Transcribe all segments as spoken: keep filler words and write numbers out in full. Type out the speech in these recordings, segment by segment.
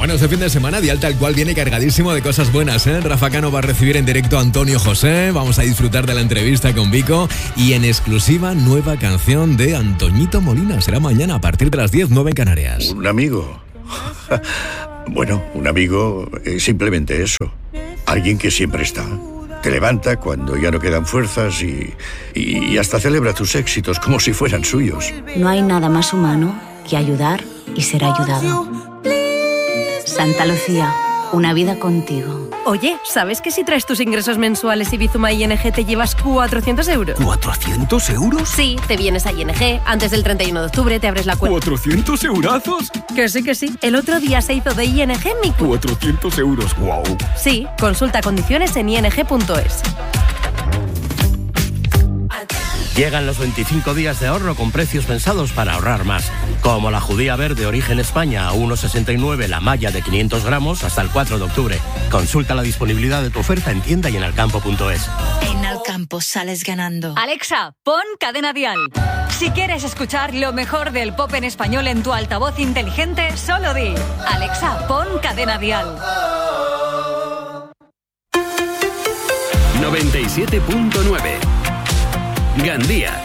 Bueno, este fin de semana Dial Tal Cual viene cargadísimo de cosas buenas, ¿eh? Rafa Cano va a recibir en directo a Antonio José, vamos a disfrutar de la entrevista con Vico y en exclusiva nueva canción de Antoñito Molina. Será mañana a partir de las diez, nueve en Canarias. Un amigo. Bueno, un amigo es simplemente eso. Alguien que siempre está. Te levanta cuando ya no quedan fuerzas y, y hasta celebra tus éxitos como si fueran suyos. No hay nada más humano que ayudar y ser ayudado. Santa Lucía, una vida contigo. Oye, ¿sabes que si traes tus ingresos mensuales y Bizuma I N G te llevas cuatrocientos euros? ¿cuatrocientos euros? Sí, te vienes a I N G, antes del treinta y uno de octubre te abres la cuenta. ¿cuatrocientos eurazos? Que sí, que sí. El otro día se hizo de I N G mi... cuatrocientos euros, wow. Sí, consulta condiciones en i n g punto es. Llegan los veinticinco días de ahorro con precios pensados para ahorrar más. Como la judía verde origen España a uno sesenta y nueve, la malla de quinientos gramos hasta el cuatro de octubre. Consulta la disponibilidad de tu oferta en tienda y en alcampo punto es. En Alcampo sales ganando. Alexa, pon Cadena Dial. Si quieres escuchar lo mejor del pop en español en tu altavoz inteligente, solo di: Alexa, pon Cadena Dial. noventa y siete punto nueve Gandía.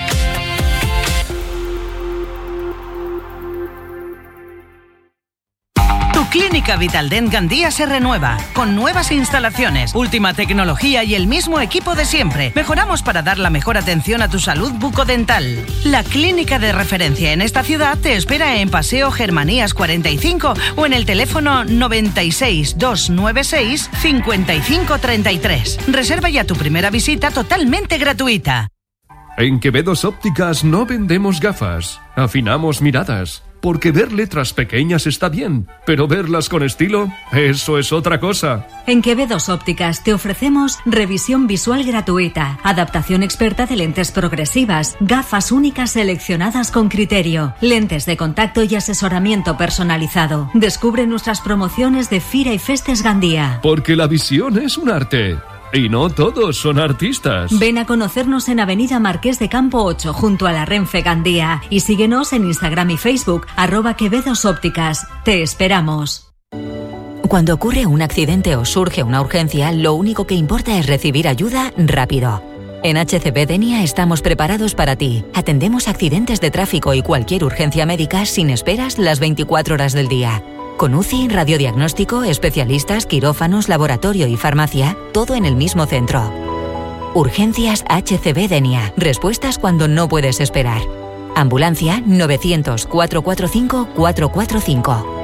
Tu clínica Vitaldent Gandía se renueva, con nuevas instalaciones, última tecnología y el mismo equipo de siempre. Mejoramos para dar la mejor atención a tu salud bucodental. La clínica de referencia en esta ciudad te espera en Paseo Germanías cuarenta y cinco o en el teléfono noventa y seis, doscientos noventa y seis, cincuenta y cinco treinta y tres. Reserva ya tu primera visita totalmente gratuita. En Quevedos Ópticas no vendemos gafas, afinamos miradas. Porque ver letras pequeñas está bien, pero verlas con estilo, eso es otra cosa. En Quevedos Ópticas te ofrecemos revisión visual gratuita, adaptación experta de lentes progresivas, gafas únicas seleccionadas con criterio, lentes de contacto y asesoramiento personalizado. Descubre nuestras promociones de Fira y Festes Gandía. Porque la visión es un arte. Y no todos son artistas. Ven a conocernos en Avenida Marqués de Campo ocho, junto a la Renfe Gandía. Y síguenos en Instagram y Facebook, arroba Quevedos Ópticas. Te esperamos. Cuando ocurre un accidente o surge una urgencia, lo único que importa es recibir ayuda rápido. En H C B Denia estamos preparados para ti. Atendemos accidentes de tráfico y cualquier urgencia médica sin esperas las veinticuatro horas del día. Con U C I, radiodiagnóstico, especialistas, quirófanos, laboratorio y farmacia, todo en el mismo centro. Urgencias H C B Denia. Respuestas cuando no puedes esperar. Ambulancia novecientos, cuatrocientos cuarenta y cinco, cuatrocientos cuarenta y cinco.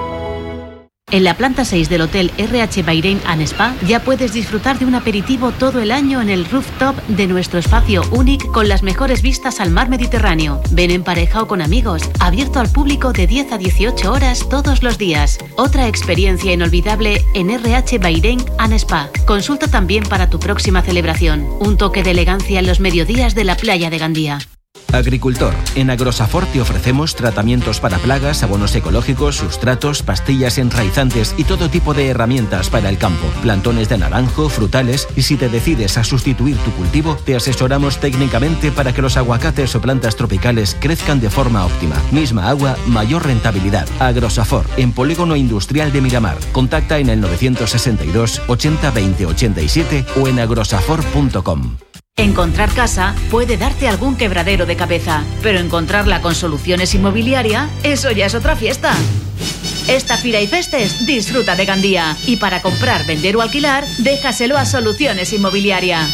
En la planta seis del Hotel R H Bahrein and Spa ya puedes disfrutar de un aperitivo todo el año en el rooftop de nuestro espacio único con las mejores vistas al mar Mediterráneo. Ven en pareja o con amigos, abierto al público de diez a dieciocho horas todos los días. Otra experiencia inolvidable en R H Bahrein and Spa. Consulta también para tu próxima celebración. Un toque de elegancia en los mediodías de la playa de Gandía. Agricultor, en Agrosafor te ofrecemos tratamientos para plagas, abonos ecológicos, sustratos, pastillas enraizantes y todo tipo de herramientas para el campo, plantones de naranjo, frutales, y si te decides a sustituir tu cultivo, te asesoramos técnicamente para que los aguacates o plantas tropicales crezcan de forma óptima. Misma agua, mayor rentabilidad. Agrosafor, en Polígono Industrial de Miramar. Contacta en el novecientos sesenta y dos, ochenta, veinte, ochenta y siete o en agrosafor punto com. Encontrar casa puede darte algún quebradero de cabeza, pero encontrarla con Soluciones Inmobiliaria, eso ya es otra fiesta. Esta Fira y Festes, disfruta de Gandía. Y para comprar, vender o alquilar, déjaselo a Soluciones Inmobiliaria.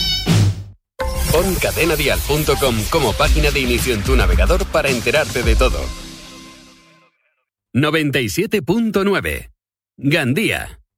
Pon cadena dial punto com como página de inicio en tu navegador para enterarte de todo. noventa y siete punto nueve Gandía.